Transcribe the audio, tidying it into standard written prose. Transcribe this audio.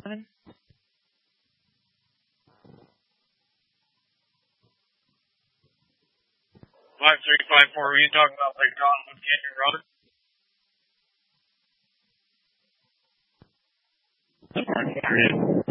5354, were you talking about like Donald Canyon Road?